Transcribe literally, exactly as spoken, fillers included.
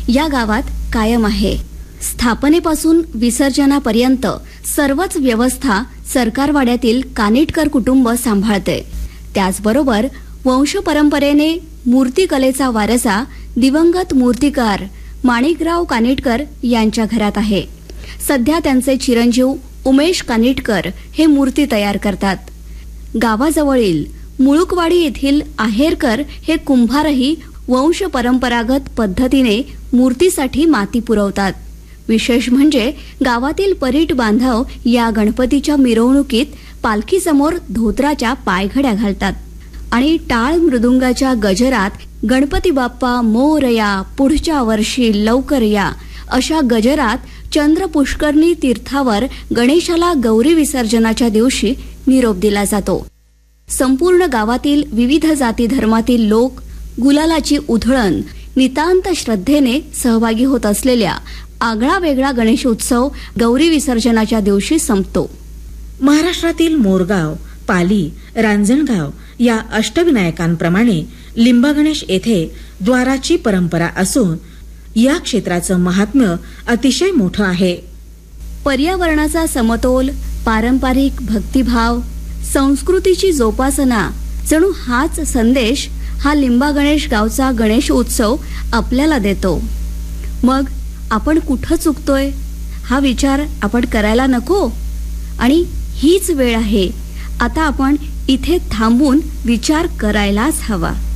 या गावात कायम आहे. स्थापनेपासून विसर्जनापर्यंत सर्वच व्यवस्था सरकारवाड्यातील कानिटकर कुटुंब सांभाळते. त्याचबरोबर वंश परंपरेने मूर्तिकलेचा वारसा दिवंगत मूर्तिकार माणिकराव कानिटकर यांच्या घरात आहे. सध्या त्यांचे चिरंजीव उमेश कानिटकर हे मूर्ती तयार करतात. गावाजवळील मुळुकवाडी येथील आहेरकर हे कुंभारही वंश परंपरागत पद्धतीने मूर्तीसाठी माती पुरवतात. विशेष म्हणजे गावातील परीट बांधव या गणपतीच्या मिरवणुकीत पालखीसमोर धोत्राच्या पायघड्या घालतात आणि टाळ मृदुंगाच्या गजरात गणपती बाप्पा मोरया, पुढच्या वर्षी लवकर या अशा गजरात चंद्र पुष्करणी तीर्थावर गणेशाला गौरी विसर्जनाच्या दिवशी निरोप दिला जातो. संपूर्ण गावातील विविध जाती धर्मातील लोक गुलालाची उधळण नितांत श्रद्धेने सहभागी होत असलेल्या आगळा वेगळा गणेशोत्सव गौरी विसर्जनाच्या दिवशी संपतो. महाराष्ट्रातील मोरगाव, पाली, रांजणगाव या अष्टविनायकांप्रमाणे लिंबागणेश येथे द्वाराची परंपरा असून या क्षेत्राचं महात्म्य अतिशय मोठं आहे. पर्यावरणाचा समतोल, पारंपरिक भक्तिभाव, संस्कृतीची जोपासना जणू हाच संदेश हा लिंबागणेश गावचा गणेश उत्सव आपल्याला देतो. मग आपण कुठं चुकतोय हा विचार आपण करायला नको? आणि हीच वेळ आहे आता आपण इथे थांबून विचार करायलाच हवा.